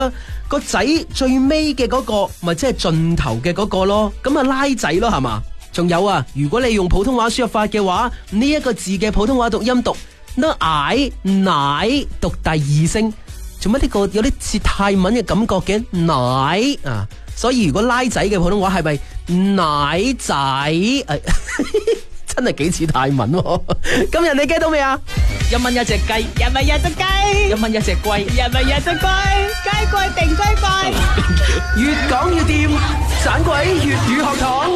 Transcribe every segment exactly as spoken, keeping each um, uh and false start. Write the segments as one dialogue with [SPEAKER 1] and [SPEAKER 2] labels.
[SPEAKER 1] 個仔最尾嘅嗰個咪即係盡頭嘅嗰個咯，咁啊拉仔咯係嘛？仲有啊，如果你用普通話輸入法嘅話，呢一個字嘅普通話讀音讀呢矮奶讀第二聲，做乜呢個有啲似泰文嘅感覺嘅奶啊？所以如果拉仔嘅普通話係咪奶仔？真係幾似泰文喎！今日你 get 到未啊？
[SPEAKER 2] 一蚊一隻雞，一蚊一隻雞，一蚊一隻龜，一蚊一隻龜，雞貴定雞貴，
[SPEAKER 1] 越講越掂，盞鬼粵語學堂，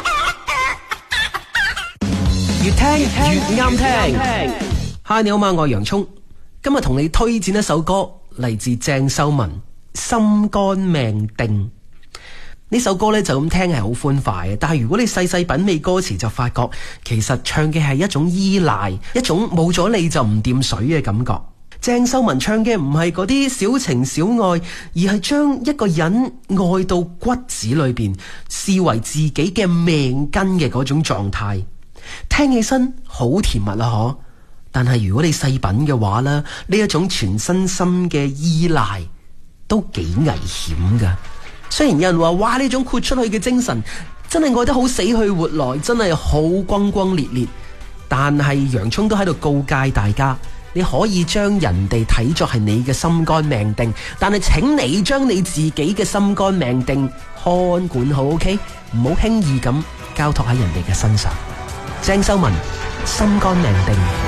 [SPEAKER 1] 越聽越啱聽。Hi， 你好嘛，我係洋蔥，今日同你推薦一首歌，嚟自鄭秀文《心肝命定》。呢首歌咧就咁聽係好歡快嘅，但係如果你細細品味歌詞就發覺，其實唱嘅係一種依賴，一種冇咗你就唔掂水嘅感覺。鄭秀文唱嘅唔係嗰啲小情小愛，而係將一個人愛到骨子裏邊，視為自己嘅命根嘅嗰種狀態，聽起身好甜蜜啦嗬。但係如果你細品嘅話咧，呢一種全身心嘅依賴都幾危險噶。雖然有人話哇，呢種豁出去嘅精神真係愛得好死去活來，真係好轟轟烈烈，但係洋蔥都喺度告誡大家，你可以將人哋睇作係你嘅心肝命定，但係請你將你自己嘅心肝命定看管好 OK， 唔好輕易咁交託喺人哋嘅身上。鄭秀文，心肝命定。